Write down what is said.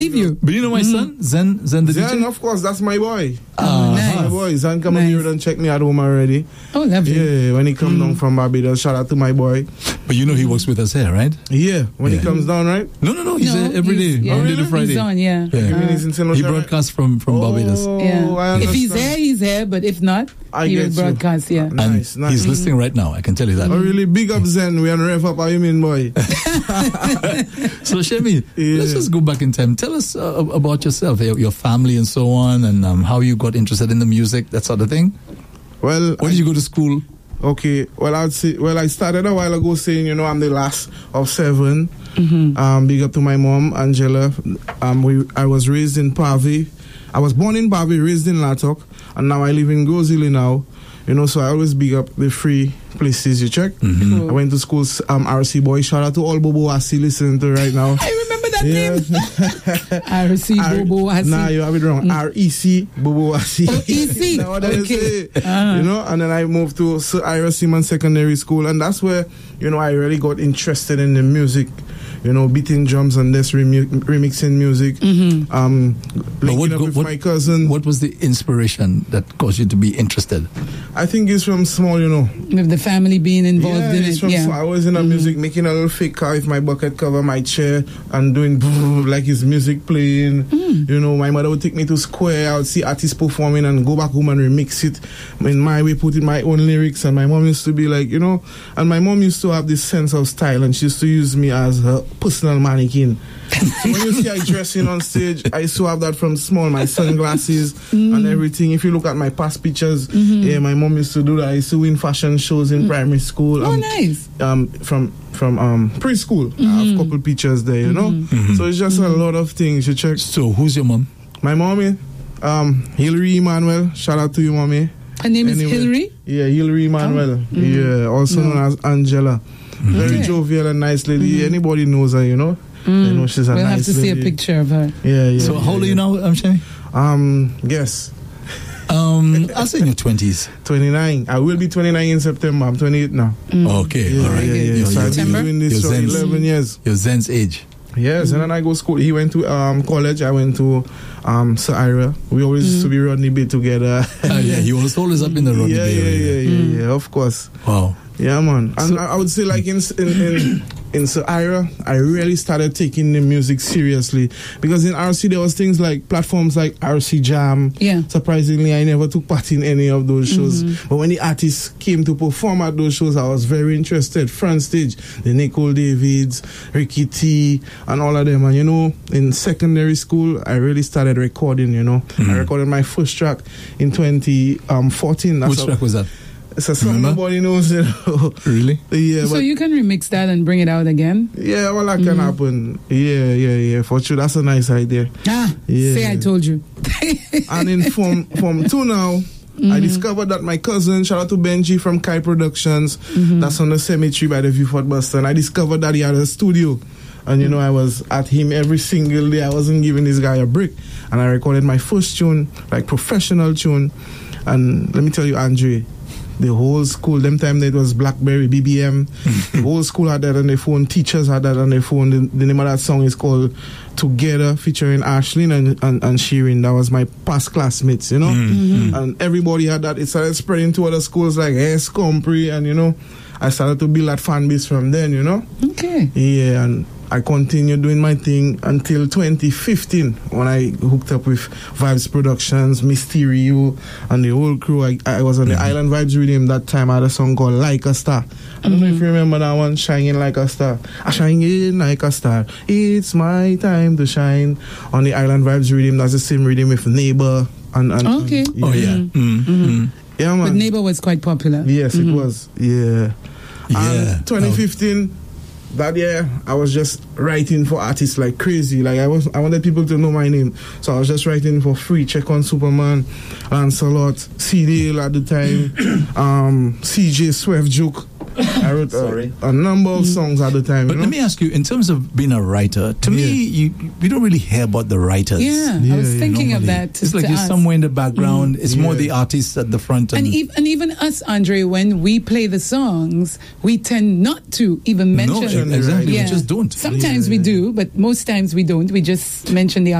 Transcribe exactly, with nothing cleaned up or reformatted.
You. But you know my mm-hmm. son, Zen, Zen the Zen, D J? of course, that's my boy. Oh, nice. My boy, Zen come nice. Here and check me at home already. Oh, lovely. Yeah, when he come mm. down from Barbados, shout out to my boy. But you know he works with us here, right? Yeah, when yeah. he comes down, right? No, no, no, he's no, every day, yeah. Monday to Friday. He's on, yeah. yeah. Uh, he's in he broadcasts from, from oh, Barbados. Yeah. If he's there, he's there, but if not, I he will broadcast, you. yeah. And nice, nice. He's listening right now, I can tell you that. Oh, really? Big up Zen, we are rev up, how you mean, boy? So, Shemi, yeah. let's just go back in time. Tell us uh, about yourself, your, your family and so on, and um, how you got interested in the music, that sort of thing. Well, where did you go to school? Okay, well, I'd say, well, I started a while ago saying, you know, I'm the last of seven. Mm-hmm. Um, big up to my mom, Angela. Um, we, I was raised in Pavi. I was born in Pavi, raised in Latok, and now I live in Gozili now. You know, so I always big up the free places you check. Mm-hmm. Cool. I went to school, um, R C Boy. Shout out to all Bobo Asi listening to right now. I remember that yeah. name. R C Bobo Asi. Nah, you have it wrong. Mm. R E C Bobo Asi. Oh, E C. That's what okay. I say. Uh-huh. You know, and then I moved to Sir Ira Seaman Secondary School, and that's where, you know, I really got interested in the music. You know, beating drums and this remi- remixing music. Mm-hmm. Um, linking what, up with what, my cousin. What was the inspiration that caused you to be interested? I think it's from small, you know. With the family being involved yeah, in it's it. From yeah, small. I was in a mm-hmm. music, making a little fake car with my bucket cover, my chair, and doing like his music playing. Mm. You know, my mother would take me to Square. I would see artists performing and go back home and remix it in my way, put in my own lyrics. And my mom used to be like, you know, and my mom used to have this sense of style, and she used to use me as her personal mannequin. So when you see I dressing on stage, I used to have that from small, my sunglasses mm. and everything. If you look at my past pictures, mm-hmm. yeah, my mom used to do that. I used to win fashion shows in mm. primary school. Oh, um, nice. Um, from from um, preschool. Mm-hmm. I have a couple pictures there, you know. Mm-hmm. So it's just mm-hmm. a lot of things you check. So who's your mom? My mommy, um, Hillary Emmanuel. Shout out to you, mommy. Her name anyway, is Hillary? Yeah, Hillary Emmanuel. Oh. Mm-hmm. Yeah, also no. known as Angela. Mm-hmm. Very okay. jovial and nice lady. Mm-hmm. Anybody knows her, you know. Mm. I know she's a we'll nice have to lady. see a picture of her. Yeah, yeah. So yeah, how old yeah. are you now, um, Shemi? Um, guess. Um, I'll say in your twenties. twenty-nine. I will be twenty-nine in September. I'm twenty-eight now. Mm. Okay, yeah, all right. Yeah, yeah, yeah. So I've been doing this for eleven years. Your Zen's age. Yes, mm. and then I go school. He went to um, college. I went to um, Sir Ira. We always mm. used to be Rodney Bay together. uh, yeah, he was always up in the Rodney yeah, Bay. Yeah, yeah, yeah, mm. yeah, of course. Wow. Yeah, man. And so, I would say, like, in in, in, in Sir Ira, I really started taking the music seriously. Because in R C, there was things like platforms like R C Jam. Yeah. Surprisingly, I never took part in any of those shows. Mm-hmm. But when the artists came to perform at those shows, I was very interested. Front stage, the Nicole Davids, Ricky T, and all of them. And, you know, in secondary school, I really started recording, you know. Mm-hmm. I recorded my first track in twenty fourteen. That's Which track was that? It's a song nobody knows, you know. Really? Yeah. So you can remix that and bring it out again? Yeah, well, that mm-hmm. can happen. Yeah, yeah, yeah. For sure, that's a nice idea. Ah, yeah. Say I told you. And in Form, form two now, mm-hmm. I discovered that my cousin, shout out to Benji from Kai Productions, mm-hmm. that's on the cemetery by the Viewfort Boston. I discovered that he had a studio. And, you know, I was at him every single day. I wasn't giving this guy a break. And I recorded my first tune, like professional tune. And let me tell you, Andre, the whole school, them time it was BlackBerry, B B M. The whole school had that on their phone. Teachers had that on their phone. The, the name of that song is called Together, featuring Ashlyn and, and, and Shirin. That was my past classmates, you know. Mm-hmm. And everybody had that. It started spreading to other schools like S. Compre, and, you know, I started to build that fan base from then, you know. Okay. Yeah, and I continued doing my thing until twenty fifteen when I hooked up with Vibes Productions, Mysterio, and the whole crew. I, I was on the mm-hmm. Island Vibes Rhythm that time. I had a song called Like a Star. I don't mm-hmm. know if you remember that one, Shining Like a Star. I shine in like a star. It's my time to shine. On the Island Vibes Rhythm, that's the same rhythm with Neighbor. And, and, okay. And, yeah. Oh, yeah. Mm-hmm. Mm-hmm. Yeah, man. But Neighbor was quite popular. Yes, mm-hmm. it was. Yeah. Yeah. And twenty fifteen... Oh. That year, I was just writing for artists like crazy. Like I was, I wanted people to know my name, so I was just writing for free. Check on Superman, Lancelot, C D L at the time, um, C J Swift Joke. I wrote Sorry. a, a number of songs at the time. But you know? let me ask you, in terms of being a writer, to me, Yeah. you, we don't really hear about the writers. Yeah, Yeah, I was yeah, thinking of Normally. that. It's like to you're ask. somewhere in the background. It's more Yeah. the artists at the front. And, And even, and even us, Andre, when we play the songs, we tend not to even no, mention. exactly. Yeah. We just don't. Sometimes Yeah. we do, but most times we don't. We just mention the